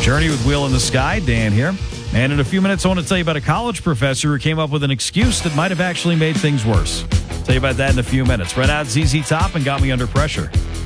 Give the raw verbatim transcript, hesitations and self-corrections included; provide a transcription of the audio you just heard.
Journey with Wheel in the Sky. Dan here. And in a few minutes, I want to tell you about a college professor who came up with an excuse that might have actually made things worse. Tell you about that in a few minutes. Right out, Z Z Top and Got Me Under Pressure.